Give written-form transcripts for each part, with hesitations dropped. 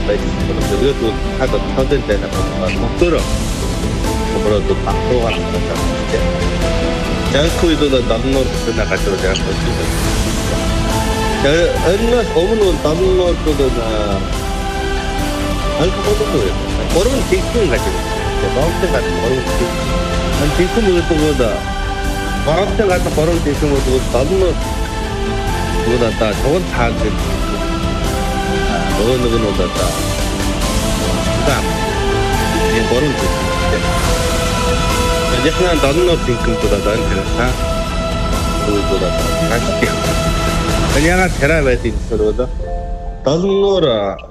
байж тэгээд хаад тоодын дээр мотор оброод багтуугаар байна. Jankuido Danor Nakato Janko. Unless Omen Danor to the Alcohol. Foreign thinking like the mountain at foreign and thinking with the mountain at the foreign thinking with Danor to the Town Target. Don't know that. In foreign Яхна донноо тинкэмдүүд одоо энэ тэрхаа бүгд одоо ажиг. Яагаад тэраа байдгийг зөвлөдөө. Донноор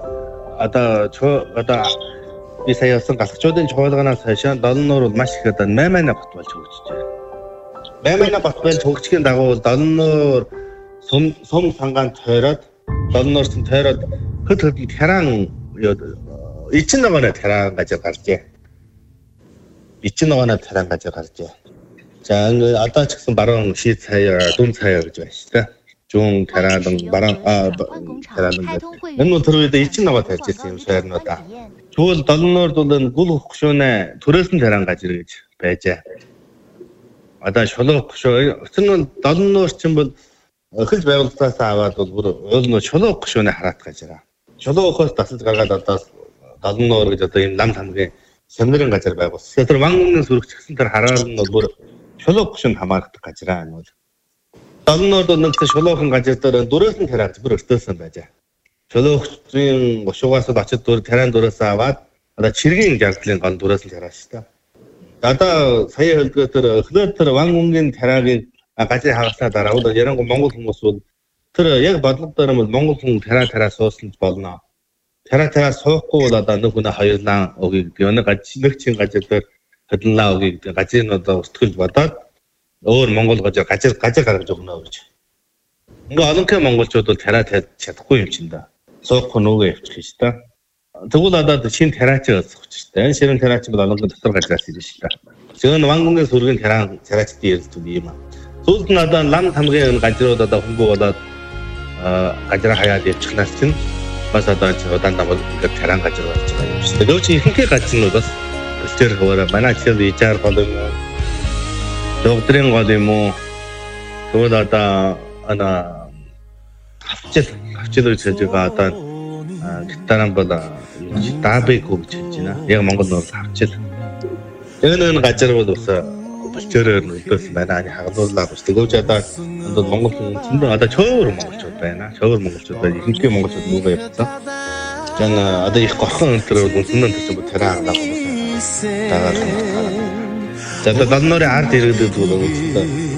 одоо би сая явсан галхчуудын чуулганаас хойшоо донноор маш их одоо 8 бат болж хөгжиж байна. 8 бат болж хөгжихийн дагуу донноор сум сангаан тойроод донноорсон тойроод хөд тэран ичин ногоно тэран гаж гарчээ. Ичин ногоно таран гаж гарчээ. За одоо ч гэсэн баруун шийд цаяа, дүн цаяа гэж байна шүү дээ. Жуун таран баруун таран. Энэ тэр үед ичин ногоо тарьж ирсэн юм шаарнуу да. Чуул долноор дулан гүл хөгшөөнэ төрөөсөн таран гаж иргэж байжээ. Одоо шулуу хөгшөө өцөн долноор ч юм бол эхэлж байгууллагаас аваад бол бүр уул нь шулуу хөгшөөнэ хараат гаж ираа. Шулуу хөгшөөс тасалж гаргаад одоо долноор гэж одоо энэ лам хамгийн Сэмнэрийн газар байгуулсан. Тэр вангумны сүрэгч гэсэн тэр хараар нь бүр шулуу хөшөнд хамаардаг газраа нь бол. Донноор нэг шулуухан газар дээр дөрөөс нь тараад бүр өртөөсөн байжээ. Шулуу хөшийн гушуугаас очиж тарайн дөрөөс аваад одоо чиргийн жагдлын гон дөрөөс нь тараад шүү дээ. Одоо сая хэлдгээр тэр эхлээд тэр вангумгийн тараагийн газрыг хагаснаа дараа бол ярангу монгол хүмүүс бол тэр яг бодлого дээр бол монгол хүн тараа суусан болно. Тараа суухгүй бол одоо нэг хүн хоёулаа өгийг нэг гажигчин газар дээр хөдлөнлаа өгийг газрын одоо өсгөл бодоод өөр монгол газар гаргаж өгнө гэж. Ингээ олонхын монголчууд бол тараа тавьж чадахгүй юм чинь да. Суухгүй нүгэ явчих шүү дээ. Тэгвэл одоо шинэ тараач олсох шүү дээ. Энэ ширэн тараач бол олонхын дотор газраас ирж шүү дээ. Зөвхөн вангумгийн сүргийн тараачдын ярилцдаг юм аа. Сүүлд нь одоо лам тамгын газрууд одоо хөнгөө болоод газар хаяад явчихнаас чинь бас одоо удаан давал таран газар болж байгаа юм шиг. Нөгөө чи ихэнх газар нь бас тэр хаваа манай чил ижаар гол юм уу? Докторийн гол юм уу? Тэгвэл одоо хавчил гэж хэлж байгаа одоо гитаран бол даабэг гэж хэлж байна. Яг Монгол нөр хавчил. Энэ газар бол бас болчороор нөлөөсөн байна. Хагалууллаа бас тэгвэл одоо Монгол хүн одоо чөөр монголчууд байна. Чөөр монголчууд байна. Ихэнх монголчууд нүгэ явцсан. Жан одоо их горхон өнтөр үнсэнэн төсөв тараа аваад дагаад. За одоо доннорын ард иргэдүүд бол